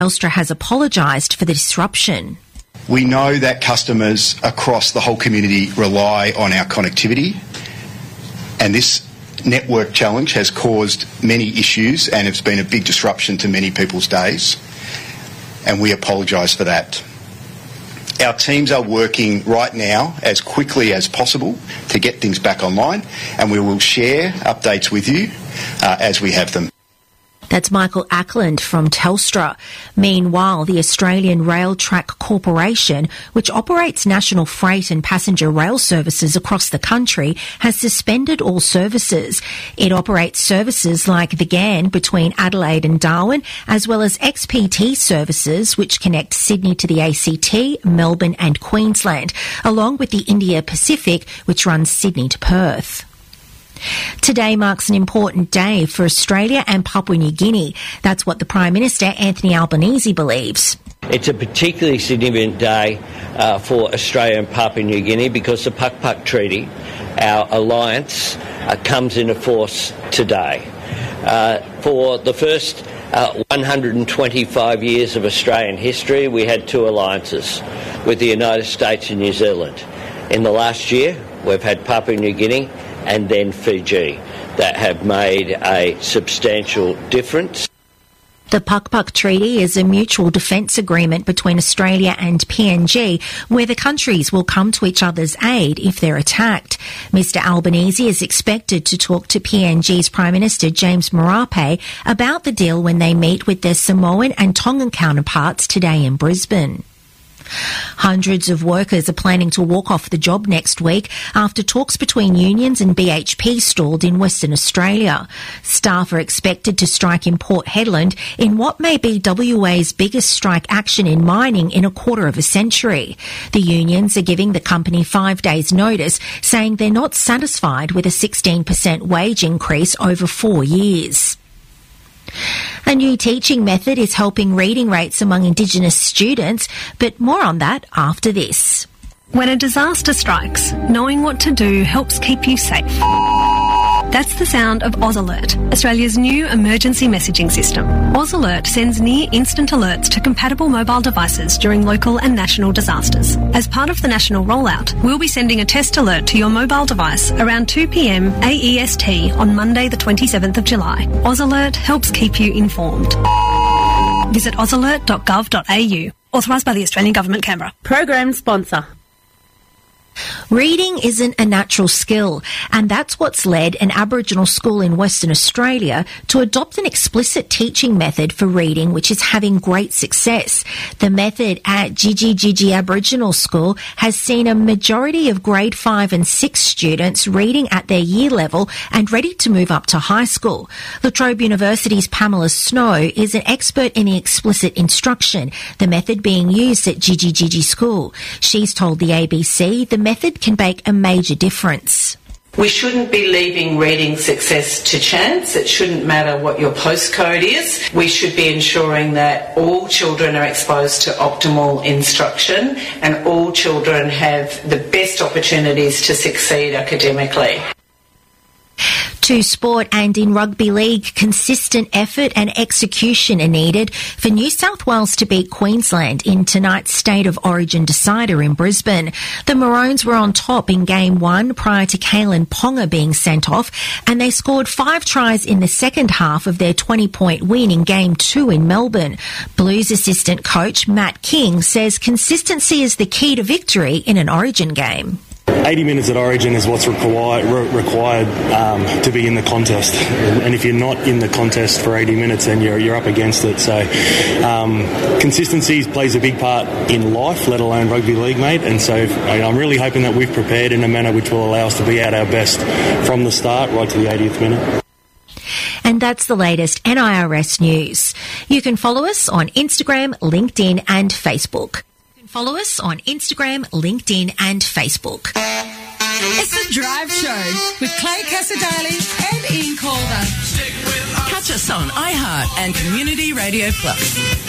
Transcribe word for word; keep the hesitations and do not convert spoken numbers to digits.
Telstra has apologised for the disruption. We know that customers across the whole community rely on our connectivity, and this network challenge has caused many issues and it's been a big disruption to many people's days, and we apologise for that. Our teams are working right now as quickly as possible to get things back online, and we will share updates with you uh, as we have them. That's Michael Ackland from Telstra. Meanwhile, the Australian Rail Track Corporation, which operates national freight and passenger rail services across the country, has suspended all services. It operates services like the G A N between Adelaide and Darwin, as well as X P T services, which connect Sydney to the A C T, Melbourne and Queensland, along with the India Pacific, which runs Sydney to Perth. Today marks an important day for Australia and Papua New Guinea. That's what the Prime Minister, Anthony Albanese, believes. It's a particularly significant day uh, for Australia and Papua New Guinea because the Puk Puk Treaty, our alliance, uh, comes into force today. Uh, for the first uh, one hundred twenty-five years of Australian history, we had two alliances with the United States and New Zealand. In the last year, we've had Papua New Guinea and then Fiji that have made a substantial difference. The Puk Puk Treaty is a mutual defence agreement between Australia and P N G where the countries will come to each other's aid if they're attacked. Mister Albanese is expected to talk to P N G's Prime Minister James Marape about the deal when they meet with their Samoan and Tongan counterparts today in Brisbane. Hundreds of workers are planning to walk off the job next week after talks between unions and B H P stalled in Western Australia. Staff are expected to strike in Port Hedland in what may be W A's biggest strike action in mining in a quarter of a century. The unions are giving the company five days' notice, saying they're not satisfied with a sixteen percent wage increase over four years. A new teaching method is helping reading rates among Indigenous students, but more on that after this. When a disaster strikes, knowing what to do helps keep you safe. That's the sound of Oz Alert, Australia's new emergency messaging system. Oz Alert sends near-instant alerts to compatible mobile devices during local and national disasters. As part of the national rollout, we'll be sending a test alert to your mobile device around two p m A E S T on Monday the twenty-seventh of July. Oz Alert helps keep you informed. Visit oz alert dot gov dot a u. Authorised by the Australian Government, Canberra. Program sponsor. Reading isn't a natural skill, and that's what's led an Aboriginal school in Western Australia to adopt an explicit teaching method for reading which is having great success. The method at Gigi Gigi Aboriginal School has seen a majority of grade five and six students reading at their year level and ready to move up to high school. La Trobe University's Pamela Snow is an expert in the explicit instruction, the method being used at Gigi Gigi School. She's told the A B C the method can make a major difference. We shouldn't be leaving reading success to chance. It shouldn't matter what your postcode is. We should be ensuring that all children are exposed to optimal instruction and all children have the best opportunities to succeed academically. To sport and in rugby league, consistent effort and execution are needed for New South Wales to beat Queensland in tonight's State of Origin decider in Brisbane. The Maroons were on top in game one prior to Kalen Ponga being sent off, and they scored five tries in the second half of their twenty-point win in game two in Melbourne. Blues assistant coach Matt King says consistency is the key to victory in an Origin game. eighty minutes at Origin is what's required, re- required um, to be in the contest, and if you're not in the contest for eighty minutes, then you're you're up against it. So um, consistency plays a big part in life, let alone rugby league, mate. And so I'm really hoping that we've prepared in a manner which will allow us to be at our best from the start right to the eightieth minute. And that's the latest N I R S news. You can follow us on Instagram, LinkedIn and Facebook. Follow us on Instagram, LinkedIn and Facebook. It's The Drive Show with Clay Casadali and Ian Calder. Catch us on iHeart and Community Radio Plus.